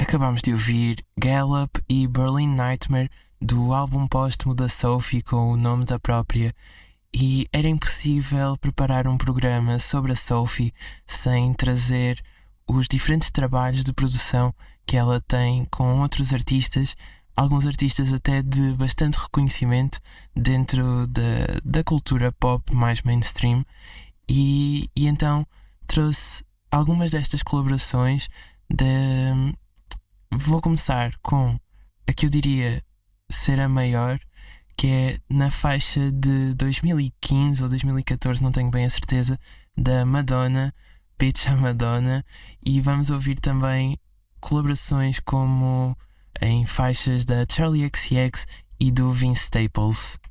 Acabámos de ouvir Gallup e Berlin Nightmare do álbum póstumo da Sophie com o nome da própria, e era impossível preparar um programa sobre a Sophie sem trazer os diferentes trabalhos de produção que ela tem com outros artistas, alguns artistas até de bastante reconhecimento dentro da cultura pop mais mainstream, e então trouxe algumas destas colaborações. Vou começar com a que eu diria ser a maior, que é na faixa de 2015 ou 2014, não tenho bem a certeza, da Madonna, Bitch a Madonna, e vamos ouvir também colaborações como em faixas da Charli XCX e do Vince Staples.